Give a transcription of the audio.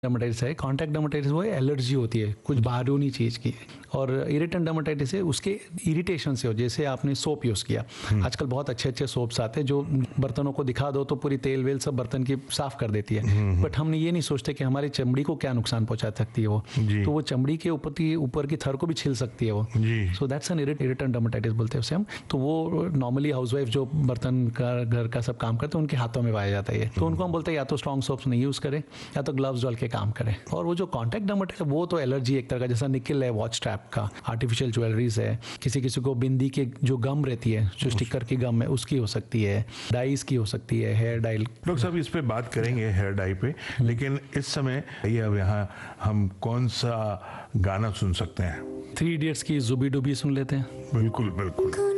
Dermatitis है। Contact dermatitis वो allergy होती है कुछ बाहरी चीज़ की, और इरिटेंट डर्मेटाइटिस है उसके इरिटेशन से हो, जैसे आपने सोप यूज़ किया। आजकल बहुत अच्छे अच्छे सोप्स आते हैं जो बर्तनों को दिखा दो तो पूरी तेल वेल सब बर्तन की साफ कर देती है, बट हम ये नहीं सोचते कि हमारी चमड़ी को क्या नुकसान पहुंचा सकती है वो, तो वो चमड़ी के ऊपर की थर को भी छिल सकती है वो। So that's an irritant dermatitis बोलते हैं उसे हम। तो वो नॉर्मली हाउसवाइफ जो बर्तन का घर का सब काम करते हैं उनके हाथों में पाया जाता है, तो उनको हम बोलते हैं या तो स्ट्रॉन्ग सोप्स नहीं यूज़ करें या तो ग्लव्स डाल के काम करें। और वो जो कॉन्टैक्ट डर्मेटाइटिस वो तो एलर्जी एक तरह का, जैसा निकल है वॉच स्ट्रैप का, आर्टिफिशियल ज्वेलरीज है, किसी किसी को बिंदी के जो गम रहती है, जो स्टिकर की गम है उसकी हो सकती है, डाइस की हो सकती है, हेयर डाई। डॉक्टर साहब इस पे बात करेंगे हेयर डाई पे, लेकिन इस समय ये अब यहाँ हम कौन सा गाना सुन सकते हैं? 3 इडियट्स की जुबी डुबी सुन लेते हैं। बिल्कुल बिल्कुल।